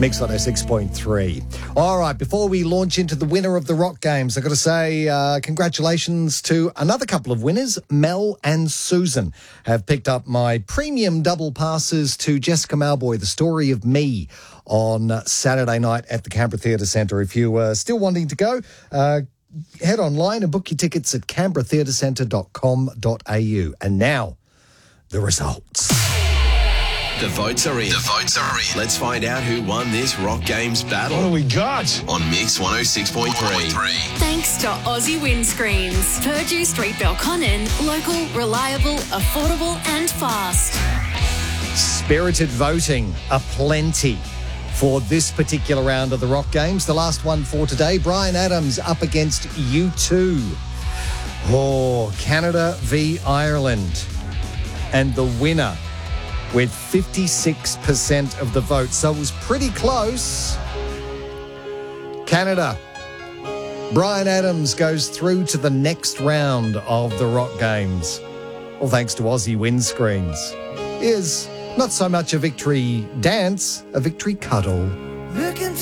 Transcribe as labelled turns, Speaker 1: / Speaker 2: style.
Speaker 1: Mix on 6.3. All right, before we launch into the winner of the Rock Games, I've got to say congratulations to another couple of winners. Mel and Susan have picked up my premium double passes to Jessica Mauboy, The Story of Me, on Saturday night at the Canberra Theatre Centre. If you are still wanting to go, head online and book your tickets at canberratheatrecentre.com.au. And now, the results.
Speaker 2: The votes are in. The votes are in. Let's find out who won this Rock Games battle.
Speaker 3: What do we got?
Speaker 2: On Mix 106.3.
Speaker 4: Thanks to Aussie Windscreens. Purdue Street, Belconnen. Local, reliable, affordable and fast.
Speaker 1: Spirited voting aplenty for this particular round of the Rock Games. The last one for today, Bryan Adams up against U2. Oh, Canada v Ireland. And the winner with 56% of the vote. So it was pretty close. Canada. Bryan Adams goes through to the next round of the Rock Games. Well, thanks to Aussie Windscreens. Here's not so much a victory dance, a victory cuddle.
Speaker 5: Look into